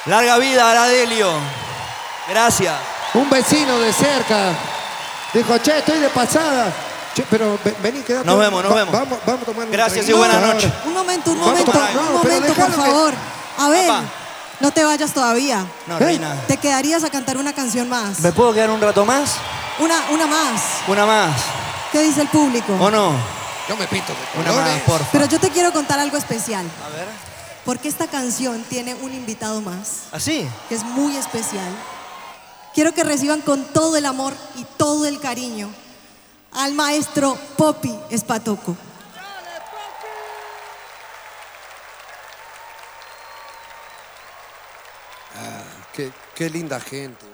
Larga vida, Aradelio. Gracias. Un vecino de cerca dijo, che, estoy de pasada. Che, pero vení, quédate. Nos vemos. Vamos a tomar un Gracias y traguito. buenas noches. Un momento, No, pero por déjalo que- favor. A ver, Papá. no te vayas todavía. No, Reina. Te quedarías a cantar una canción más. ¿Me puedo quedar un rato más? Una más. Una más. ¿Qué dice el público? ¿O no? Yo me pinto de Una más, colores. porfa. Pero yo te quiero contar algo especial. A ver. Porque esta canción tiene un invitado más, ¿Así? que es muy especial. Quiero que reciban con todo el amor y todo el cariño al maestro Poppy Espatoco. Qué linda gente.